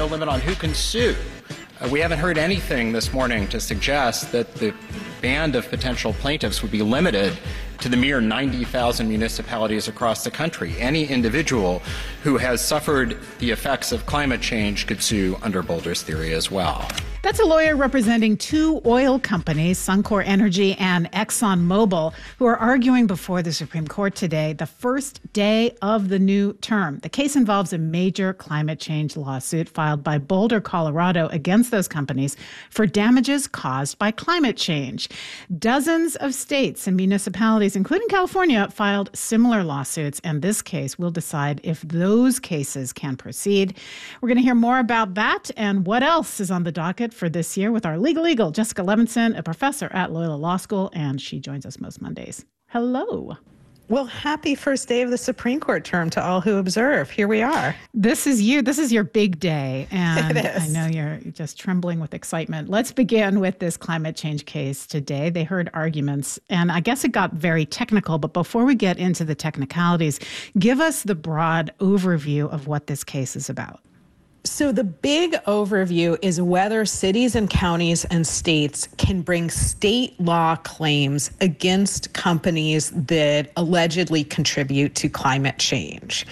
limit on who can sue. We haven't heard anything this morning to suggest that the band of potential plaintiffs would be limited to the mere 90,000 municipalities across the country. Any individual who has suffered the effects of climate change could sue under Boulder's theory as well. That's a lawyer representing two oil companies, Suncor Energy and ExxonMobil, who are arguing before the Supreme Court today, the first day of the new term. The case involves a major climate change lawsuit filed by Boulder, Colorado, against those companies for damages caused by climate change. Dozens of states and municipalities, including California, filed similar lawsuits, and this case will decide if those cases can proceed. We're going to hear more about that and what else is on the docket for this year with our legal eagle, Jessica Levinson, a professor at Loyola Law School, and she joins us most Mondays. Hello. Well, happy first day of the Supreme Court term to all who observe. Here we are. This is you. This is your big day. And it is. I know you're just trembling with excitement. Let's begin with this climate change case today. They heard arguments, and I guess it got very technical. But before we get into the technicalities, give us the broad overview of what this case is about. So the big overview is whether cities and counties and states can bring state law claims against companies that allegedly contribute to climate change.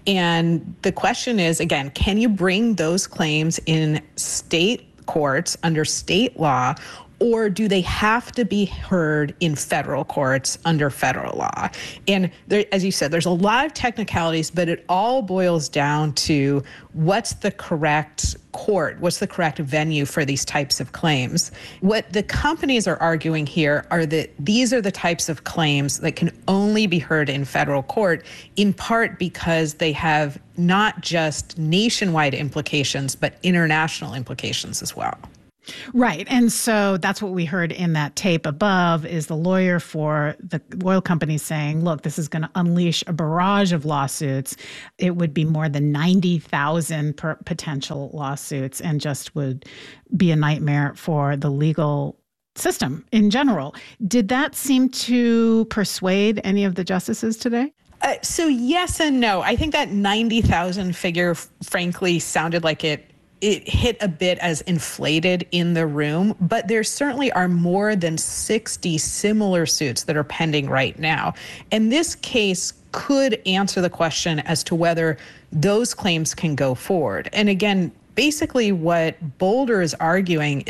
And the question is, again, can you bring those claims in state courts under state law, or do they have to be heard in federal courts under federal law? And there, as you said, there's a lot of technicalities, but it all boils down to what's the correct court, what's the correct venue for these types of claims. What the companies are arguing here are that these are the types of claims that can only be heard in federal court, in part because they have not just nationwide implications, but international implications as well. Right. And so that's what we heard in that tape above is the lawyer for the oil company saying, look, this is going to unleash a barrage of lawsuits. It would be more than 90,000 potential lawsuits and just would be a nightmare for the legal system in general. Did that seem to persuade any of the justices today? So yes and no. I think that 90,000 figure, frankly, sounded like it hit a bit as inflated in the room, but there certainly are more than 60 similar suits that are pending right now. And this case could answer the question as to whether those claims can go forward. And again, basically what Boulder is arguing